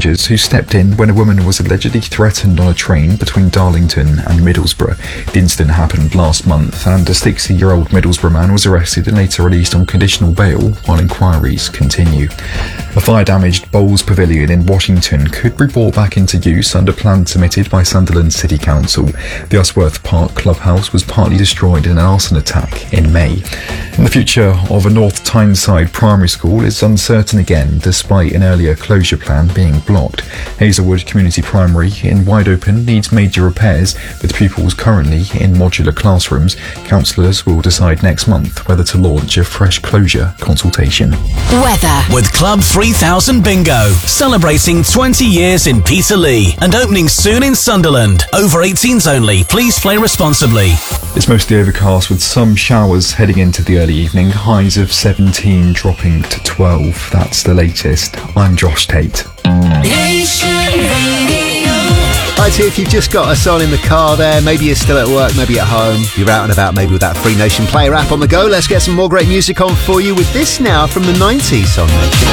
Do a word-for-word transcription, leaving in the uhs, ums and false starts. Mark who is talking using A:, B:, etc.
A: passengers who stepped in when a woman was allegedly threatened on a train between Darlington and Middlesbrough. The incident happened last month, and a sixty-year-old Middlesbrough man was arrested and later released on conditional bail while inquiries continue. A fire-damaged Bowls Pavilion in Washington could be brought back into use under plans submitted by Sunderland City Council. The Usworth Park clubhouse was partly destroyed in an arson attack in May. And the future of a North Tyneside primary school is uncertain again, despite an earlier closure plan being blocked. Hazelwood Community Primary in Wide Open needs major repairs, with pupils currently in modular classrooms. Councillors will decide next month whether to launch a fresh closure consultation.
B: Weather
C: with Club three thousand Bingo, celebrating twenty years in Peterlee and opening soon in Sunderland. Over eighteens only. Please play responsibly.
A: It's mostly overcast with some showers heading into the early evening. Highs of seventeen dropping to twelve. That's the latest. I'm Josh Tate.
D: Right, so if you've just got us on in the car there, maybe you're still at work, maybe at home, you're out and about, maybe with that Free Nation Player app on the go, let's get some more great music on for you with this now from the nineties on Nation.